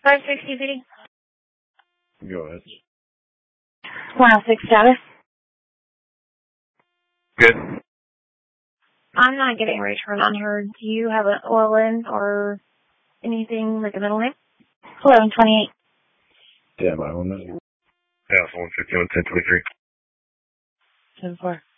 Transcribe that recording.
560 PD. Go ahead. 106 status. Good. I'm not getting a return on her. Do you have an oil in or anything like a middle name? 1128. Yeah, my own. Yeah, 151, 1023. 10-4.